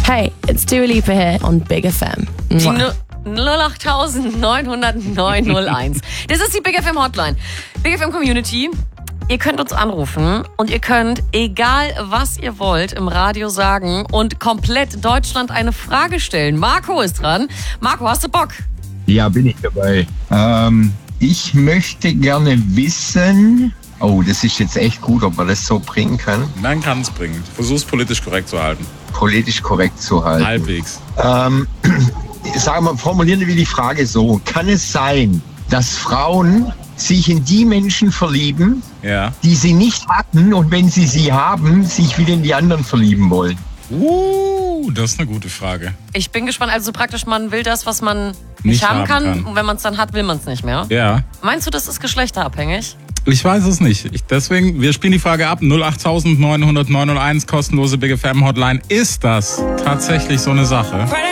Hey, it's Dua Lipa here on Big FM. Die 08900 Das ist die Big FM Hotline. Big FM Community. Ihr könnt uns anrufen und ihr könnt, egal was ihr wollt, im Radio sagen und komplett Deutschland eine Frage stellen. Marco ist dran. Marco, hast du Bock? Ja, bin ich dabei. Ich möchte gerne wissen... Oh, das ist jetzt echt gut, ob man das so bringen kann. Man kann es bringen. Versuch's politisch korrekt zu halten. Politisch korrekt zu halten. Halbwegs. Sagen wir, formulieren wir die Frage so. Kann es sein, dass Frauen sich in die Menschen verlieben, Ja. die sie nicht hatten und wenn sie haben, sich wieder in die anderen verlieben wollen? Das ist eine gute Frage. Ich bin gespannt. Also praktisch, man will das, was man nicht haben kann. Und wenn man es dann hat, will man es nicht mehr. Ja. Meinst du, das ist geschlechterabhängig? Ich weiß es nicht. Deswegen, wir spielen die Frage ab. 08900 901, kostenlose Big FM Hotline. Ist das tatsächlich so eine Sache?